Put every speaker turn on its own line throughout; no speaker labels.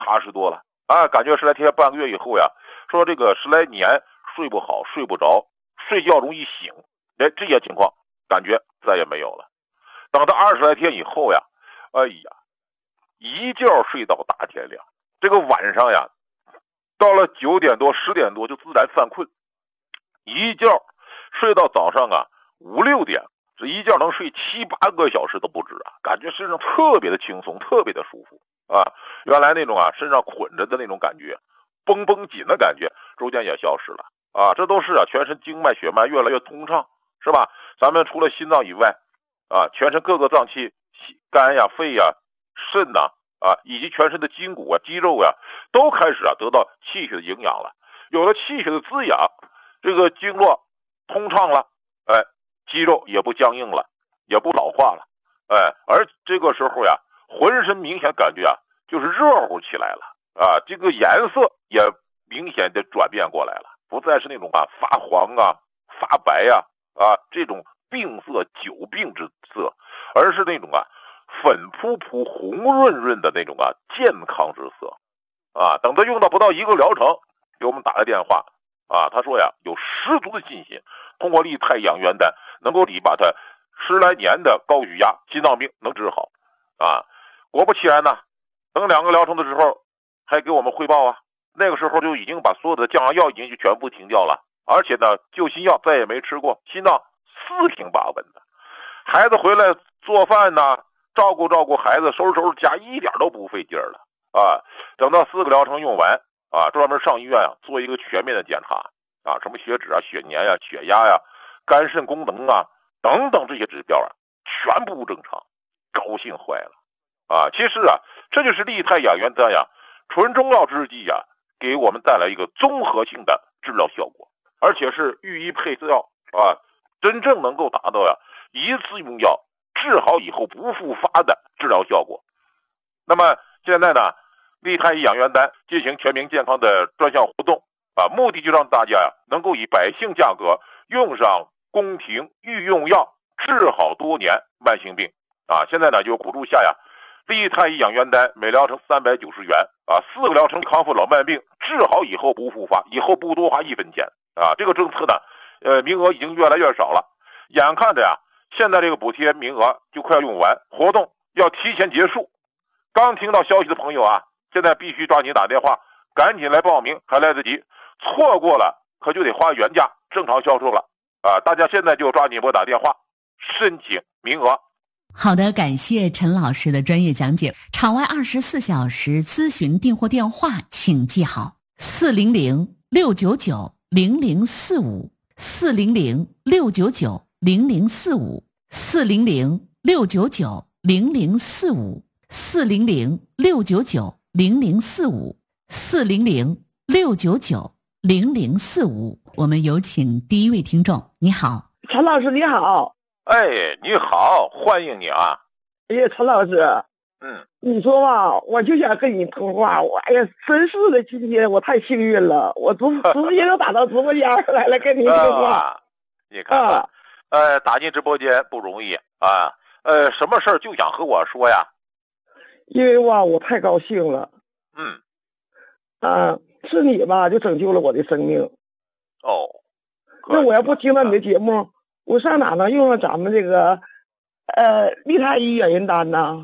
踏实多了啊，感觉10来天半个月以后呀，说这个10来年睡不好睡不着，睡觉容易醒，这些情况感觉再也没有了。等到20来天以后呀，哎呀，一觉睡到大天亮，这个晚上呀到了9点多10点多就自然犯困，一觉睡到早上啊5、6点，这一觉能睡7、8个小时都不止啊，感觉身上特别的轻松，特别的舒服啊。原来那种身上捆着的那种感觉，绷绷紧的感觉逐渐也消失了啊。这都是全身经脉血脉越来越通畅，是吧？咱们除了心脏以外啊，全身各个脏器，肝呀、肺呀、肾呐以及全身的筋骨肌肉都开始得到气血的营养了。有了气血的滋养，这个经络通畅了，肌肉也不僵硬了，也不老化了，而这个时候浑身明显感觉就是热乎起来了啊，这个颜色也明显的转变过来了，不再是那种发黄发白这种病色久病之色，而是那种粉扑扑红润润的那种健康之色啊。等他用到不到1个疗程，给我们打来电话他说有十足的信心，通过利太养元丹能够把他10来年的高血压、心脏病能治好果不其然呢，等2个疗程的时候还给我们汇报那个时候就已经把所有的降压药已经就全部停掉了，而且呢救心药再也没吃过，心脏四平八稳的。孩子回来做饭照顾照顾孩子，收拾家一点都不费劲儿了等到4个疗程用完专门上医院做一个全面的检查什么血脂血粘血压肝肾功能等等这些指标全部正常，高兴坏了其实这就是利太养元丹纯中药之剂给我们带来一个综合性的治疗效果，而且是寓医配药真正能够达到一次用药治好以后不复发的治疗效果。那么现在呢，利太医养元丹进行全民健康的专项活动目的就让大家能够以百姓价格用上宫廷御用药，治好多年慢性病现在呢就补助下利太医养元丹每疗程390元4个疗程康复老慢病，治好以后不复发，以后不多花1分钱这个政策呢名额已经越来越少了，眼看着现在这个补贴名额就快要用完，活动要提前结束。刚听到消息的朋友现在必须抓紧打电话，赶紧来报名，还来得及，错过了可就得花原价正常销售了大家现在就抓紧拨打电话申请名额。
好的，感谢陈老师的专业讲解。场外24小时咨询订货电话请记好，400-699-0045，400-699-0045，400-699-0045，400-699-0045。我们有请第一位听众。你好，
陈老师你好。
你好，欢迎你
哎呀，陈老师，你说吧，我就想跟你通话，真是的，今天我太幸运了，我直接就打到直播间来了，跟你通话。
你看打进直播间不容易什么事儿就想和我说呀？
因为我太高兴了。是你吧，就拯救了我的生命。那我要不听到你的节目，我上哪能用上咱们这个利太医养元丹呢？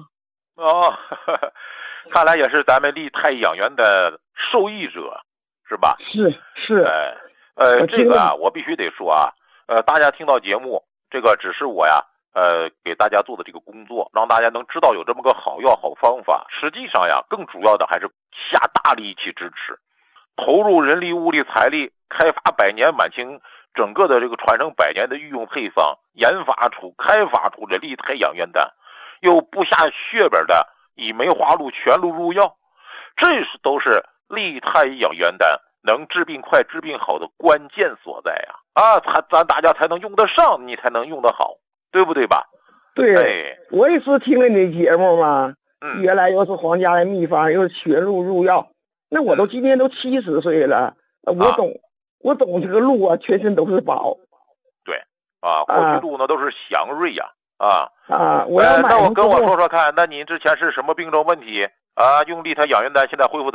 看来也是咱们利太医养元的受益者是吧？
是
这个我必须得说大家听到节目，这个只是我给大家做的这个工作，让大家能知道有这么个好药好方法。实际上更主要的还是下大力气支持，投入人力物力财力，开发百年满清整个的这个传承百年的御用配方，开发出这利太养元丹，又不下血本的以梅花鹿全鹿入药，这都是利太养元丹能治病快治病好的关键所在咱大家才能用得上，你才能用得好，对不对吧？
对，我也是听了你的节目嘛，原来又是皇家的秘方，又是全鹿入药，那我今年都70岁了，我懂这个鹿全身都是宝。
对过去鹿呢都是祥瑞我要
买
那我跟我说说看，那您之前是什么病症问题用利他养元丹现在恢复怎么样？